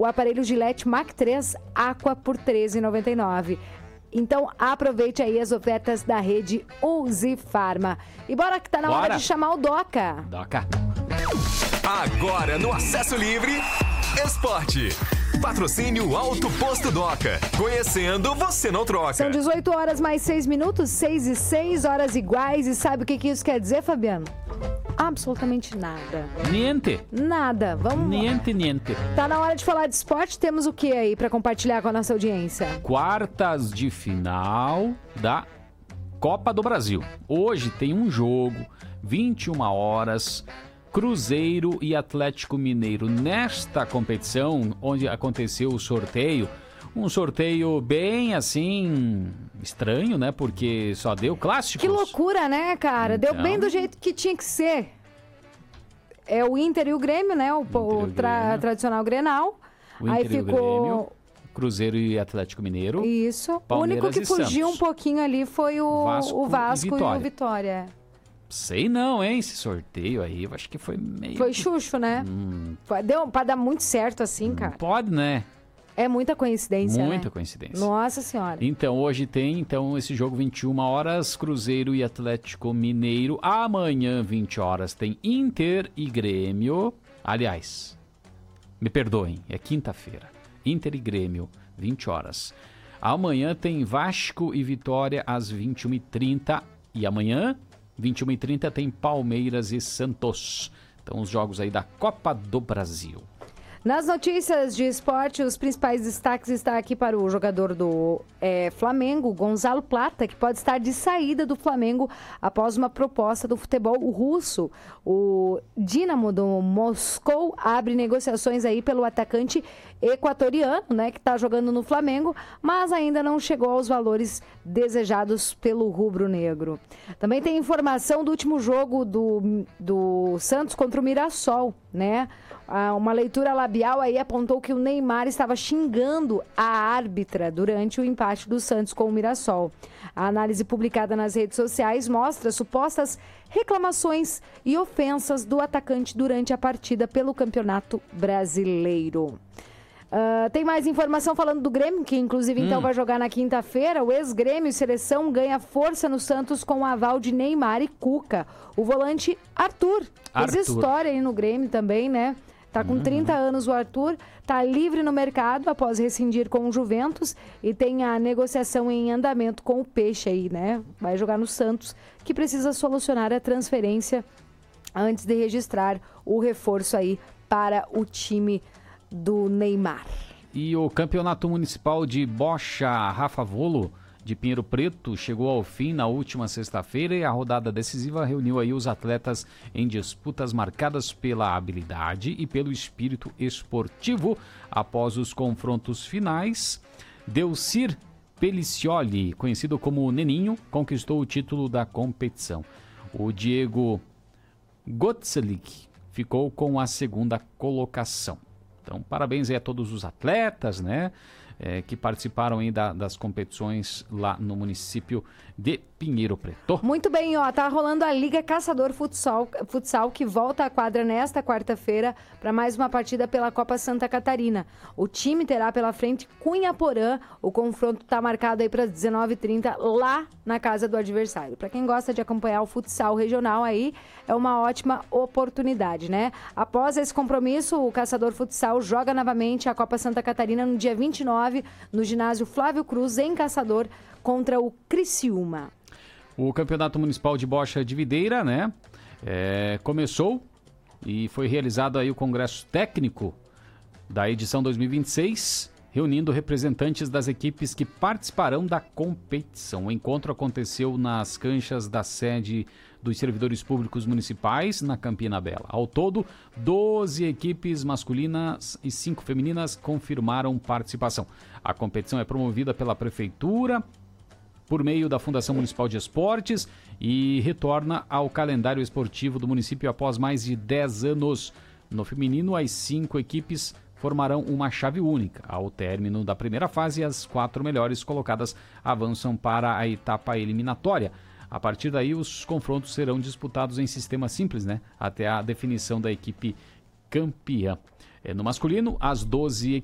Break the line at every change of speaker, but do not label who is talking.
o aparelho Gillette Mac 3 Aqua por R$ 13,99. Então, aproveite aí as ofertas da rede Uzi Farma. E bora que tá na hora de chamar o Doca.
Agora no Acesso Livre, Esporte. Patrocínio Alto Posto Doca. Conhecendo, você não troca.
São 18 horas mais 6 minutos, 6 e 6 horas iguais. E sabe o que isso quer dizer, Fabiano? Absolutamente nada.
Niente.
Nada. Vamos
Niente.
Tá na hora de falar de esporte. Temos o que aí pra compartilhar com a nossa audiência?
Quartas de final da Copa do Brasil. Hoje tem um jogo, 21 horas, Cruzeiro e Atlético Mineiro. Nesta competição, onde aconteceu o sorteio, um sorteio bem assim estranho, né? Porque só deu clássicos.
Que loucura, né, cara? Então... Deu bem do jeito que tinha que ser. É o Inter e o Grêmio, né? O tradicional Grenal.
O Inter aí ficou... e o Grêmio, Cruzeiro e Atlético Mineiro.
Isso.
Palmeiras
o único que fugiu
Santos.
Um pouquinho ali foi o Vasco e o Vitória.
Sei não, hein? Esse sorteio aí, eu acho que foi meio...
Foi xuxo, né? Deu pra dar muito certo assim, cara.
Pode, né?
É muita coincidência,
Muita coincidência.
Nossa Senhora.
Então, hoje tem esse jogo 21 horas, Cruzeiro e Atlético Mineiro. Amanhã, 20 horas, tem Inter e Grêmio. Aliás, me perdoem, é quinta-feira. Inter e Grêmio, 20 horas. Amanhã tem Vasco e Vitória às 21h30. E amanhã, 21h30, tem Palmeiras e Santos. Então, os jogos aí da Copa do Brasil.
Nas notícias de esporte, os principais destaques estão aqui para o jogador do Flamengo, Gonzalo Plata, que pode estar de saída do Flamengo após uma proposta do futebol russo. O Dinamo do Moscou abre negociações aí pelo atacante equatoriano, né, que está jogando no Flamengo, mas ainda não chegou aos valores desejados pelo rubro-negro. Também tem informação do último jogo do Santos contra o Mirassol, né? Uma leitura labial aí apontou que o Neymar estava xingando a árbitra durante o empate do Santos com o Mirassol. A análise publicada nas redes sociais mostra supostas reclamações e ofensas do atacante durante a partida pelo Campeonato Brasileiro. Tem mais informação falando do Grêmio, que inclusive então vai jogar na quinta-feira. O ex-Grêmio Seleção ganha força no Santos com o aval de Neymar e Cuca. O volante Arthur. Fez história aí no Grêmio também, né? Tá com 30 anos o Arthur, tá livre no mercado após rescindir com o Juventus e tem a negociação em andamento com o Peixe aí, né? Vai jogar no Santos, que precisa solucionar a transferência antes de registrar o reforço aí para o time do Neymar.
E o Campeonato Municipal de Bocha Rafa Volo de Pinheiro Preto chegou ao fim na última sexta-feira e a rodada decisiva reuniu aí os atletas em disputas marcadas pela habilidade e pelo espírito esportivo. Após os confrontos finais, Delcir Pelicioli, conhecido como Neninho, conquistou o título da competição. O Diego Gotzelik ficou com a segunda colocação. Então, parabéns aí a todos os atletas, né? Que participaram aí das competições lá no município de Pinheiro Preto.
Muito bem, tá rolando a Liga Caçador Futsal que volta à quadra nesta quarta-feira para mais uma partida pela Copa Santa Catarina. O time terá pela frente Cunhaporã. O confronto tá marcado aí para 19h30 lá na casa do adversário. Para quem gosta de acompanhar o futsal regional aí, é uma ótima oportunidade, né? Após esse compromisso, o Caçador Futsal joga novamente a Copa Santa Catarina no dia 29, no ginásio Flávio Cruz, em Caçador, contra o Criciúma.
O Campeonato Municipal de Bocha de Videira, né? Começou e foi realizado aí o congresso técnico da edição 2026, reunindo representantes das equipes que participarão da competição. O encontro aconteceu nas canchas da sede dos servidores públicos municipais, na Campina Bela. Ao todo, 12 equipes masculinas e 5 femininas confirmaram participação. A competição é promovida pela Prefeitura, por meio da Fundação Municipal de Esportes, e retorna ao calendário esportivo do município após mais de 10 anos. No feminino, as 5 equipes formarão uma chave única. Ao término da primeira fase, as 4 melhores colocadas avançam para a etapa eliminatória. A partir daí, os confrontos serão disputados em sistema simples, né? Até a definição da equipe campeã. No masculino, as 12